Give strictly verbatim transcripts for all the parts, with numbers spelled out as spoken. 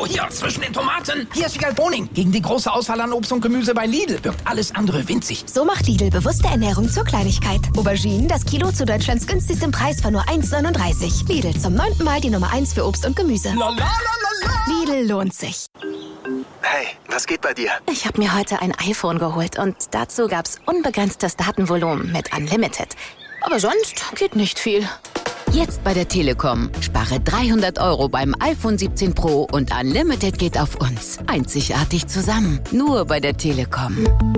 Hallo, hier, zwischen den Tomaten. Hier ist Wiegald Boning. Gegen die große Auswahl an Obst und Gemüse bei Lidl wirkt alles andere winzig. So macht Lidl bewusste Ernährung zur Kleinigkeit. Auberginen, das Kilo zu Deutschlands günstigstem Preis von nur eins neununddreißig. Lidl, zum neunten Mal die Nummer eins für Obst und Gemüse. La, la, la, la, la. Lidl lohnt sich. Hey, was geht bei dir? Ich habe mir heute ein iPhone geholt und dazu gab's unbegrenztes Datenvolumen mit Unlimited. Aber sonst geht nicht viel. Jetzt bei der Telekom. Spare dreihundert Euro beim iPhone siebzehn Pro und Unlimited geht auf uns. Einzigartig zusammen. Nur bei der Telekom.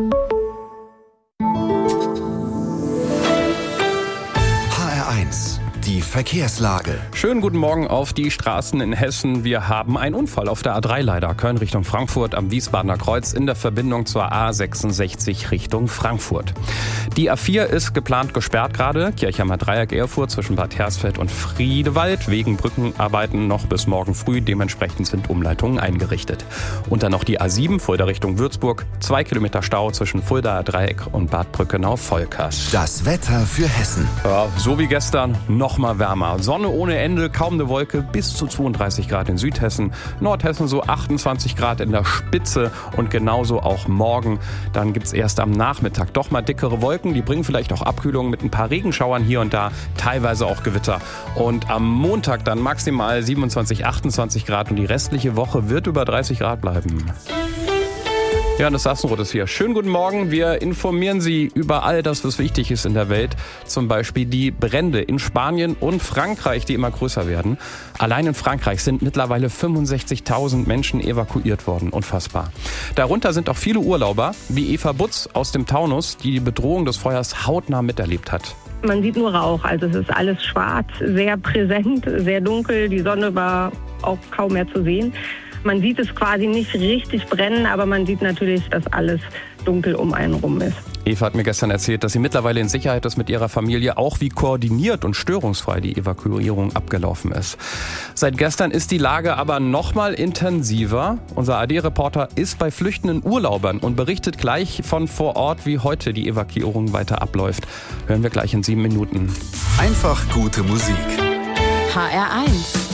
H R eins. Die Verkehrslage. Schönen guten Morgen auf die Straßen in Hessen. Wir haben einen Unfall auf der A drei leider. Köln Richtung Frankfurt am Wiesbadener Kreuz in der Verbindung zur A sechsundsechzig Richtung Frankfurt. Die A vier ist geplant gesperrt gerade. Kirchheimer Dreieck Erfurt zwischen Bad Hersfeld und Friedewald. Wegen Brückenarbeiten noch bis morgen früh. Dementsprechend sind Umleitungen eingerichtet. Und dann noch die A sieben Fulda Richtung Würzburg. Zwei Kilometer Stau zwischen Fuldaer Dreieck und Bad Brückenau-Volkers. Das Wetter für Hessen. Ja, so wie gestern, noch mal wärmer. Sonne ohne Ende, kaum eine Wolke, bis zu zweiunddreißig Grad in Südhessen. Nordhessen so achtundzwanzig Grad in der Spitze und genauso auch morgen. Dann gibt's erst am Nachmittag doch mal dickere Wolken. Die bringen vielleicht auch Abkühlung mit ein paar Regenschauern hier und da, teilweise auch Gewitter. Und am Montag dann maximal siebenundzwanzig, achtundzwanzig Grad und die restliche Woche wird über dreißig Grad bleiben. Ja, das Sassenroth ist hier. Schönen guten Morgen. Wir informieren Sie über all das, was wichtig ist in der Welt. Zum Beispiel die Brände in Spanien und Frankreich, die immer größer werden. Allein in Frankreich sind mittlerweile fünfundsechzigtausend Menschen evakuiert worden. Unfassbar. Darunter sind auch viele Urlauber, wie Eva Butz aus dem Taunus, die die Bedrohung des Feuers hautnah miterlebt hat. Man sieht nur Rauch, also es ist alles schwarz, sehr präsent, sehr dunkel. Die Sonne war auch kaum mehr zu sehen. Man sieht es quasi nicht richtig brennen, aber man sieht natürlich, dass alles dunkel um einen rum ist. Eva hat mir gestern erzählt, dass sie mittlerweile in Sicherheit ist mit ihrer Familie, auch wie koordiniert und störungsfrei die Evakuierung abgelaufen ist. Seit gestern ist die Lage aber noch mal intensiver. Unser A D-Reporter ist bei flüchtenden Urlaubern und berichtet gleich von vor Ort, wie heute die Evakuierung weiter abläuft. Hören wir gleich in sieben Minuten. Einfach gute Musik. H R eins.